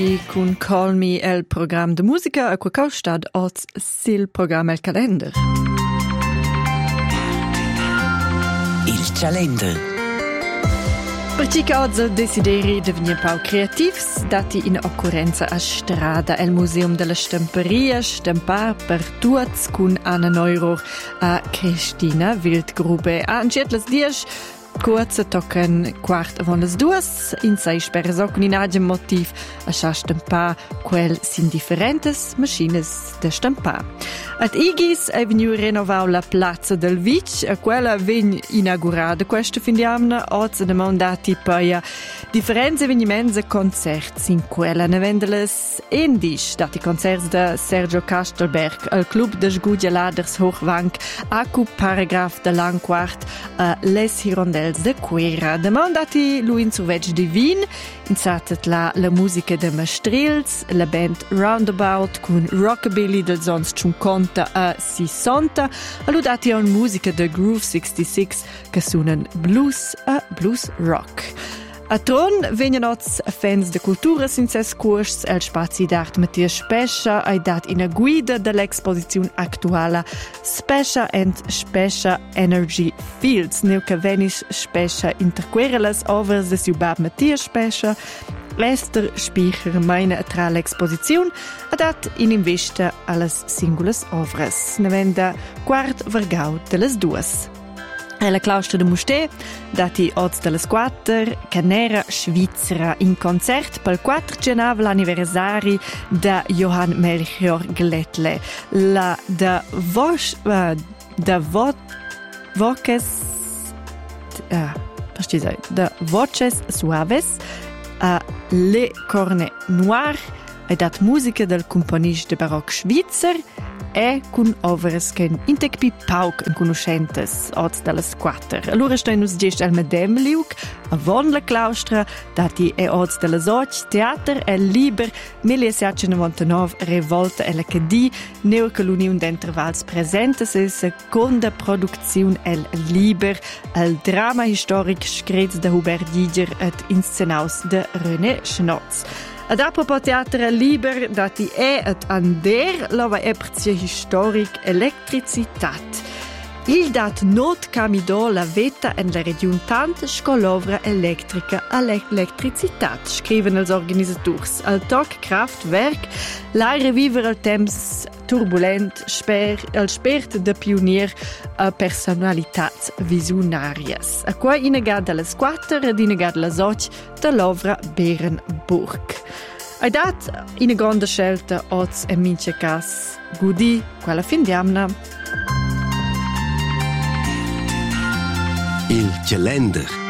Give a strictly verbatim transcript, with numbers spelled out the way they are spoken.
Con Call Me el program de musica a quel stad oz sil program el calender. Il calender. Perché che oggi desideri divenire pau creativs, dati in occorrenza a strada el Museum della Stamperia stampar per tuats con Anna Neuro a Cristina Wildgrube. A Angetles dies kurze tocken quart avant les duas, in sei sperres auch in agem motiv a scha stampar quel sin differentes machines de stampar. At Igis è veniu renovau la Plaza del Vic, a quella ven inaugurada questa fin di amna, oz demandati paia differents eveniments e concerts in quella ne vendeles endis, dati concerts de Sergio Kastelberg, al club de Sgudia Laders Hochwank, acu paragraf de Langquart, a Les Hirondelles de Quera. Demandati lui in surveg divin, insatet la la musica de Mastrils, la band Roundabout con rockabilly del zons cinquanta a sessanta, a ludati on musica de Groove sessantasei che suonan blues a blues rock. A Tron venien oz fans de cultura sin ses curs, el spazi d'art Mattias Spescia hai dat ina guida dell'exposizione actuala Spescia and Spescia Energy Fields, neu che venis Spescia interquera las overs de siu bab Mattias Spescia, Esther Speicher meina tra l'exposizione ha dat in investa alles singulas ovras. Ne venda quart vargau de las duas. La claustra de Musté, dati oz de las quater, Canera Svizzera in concert pel quattrgenavel anniversari da Johann Melchior Glettle. La da Vosch, uh, da Vo, Voces, uh, precisa, da Voces Suaves, a Le Corne Noir, e dat musica del componist de baroc svizzer, e cun overs che intec pi pauc en conoscentes oz dallas quater. Allora sta in us gest el medem liug, a von la claustra, dati e oz dallas oc, teater e liber millesettecentonovantanove revolta e la cadi, neu che l'union d'intervals presentes e seconda produzione el liber, el drama historic screz de Hubert Giger et inscenaus de René Schnotz. Ad apropo teatra liber dati e et ander lova eprzie historic electricitat. Il dat not camido la veta en la region tant scolovra electrica all'electricitat, scriven els organisators. Al toc Kraftwerk, la reviver al temps turbulent, sper, el spert de pionier a personalitats visionarias. A qua inegad de les quater ed inegad les oc de l'ovra Berenburg. Hai dat ina grande scelta oz e mince cas gudi quella fin diamna. Il calender.